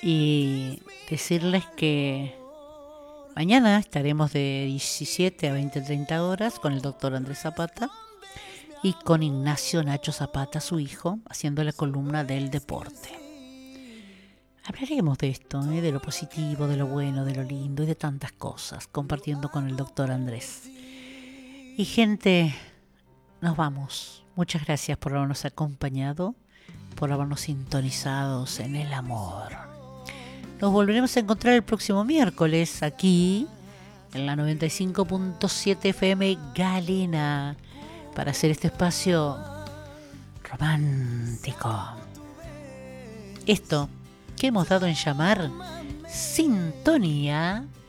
y decirles que mañana estaremos de 17 a 20:30 horas con el doctor Andrés Zapata y con Ignacio Nacho Zapata, su hijo, haciendo la columna del deporte. Hablaremos de esto, de lo positivo, de lo bueno, de lo lindo y de tantas cosas, compartiendo con el doctor Andrés. Y gente, nos vamos. Muchas gracias por habernos acompañado, por habernos sintonizados en el amor. Nos volveremos a encontrar el próximo miércoles aquí en la 95.7 FM Galena para hacer este espacio romántico. Esto que hemos dado en llamar Sintonía